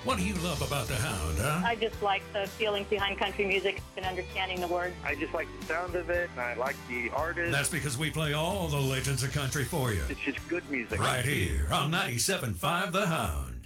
What do you love about the Hound, huh? I just like the feelings behind country music and understanding the words. I just like the sound of it, and I like the artist. That's because we play all the legends of country for you. It's just good music. Right here on 97.5 The Hound.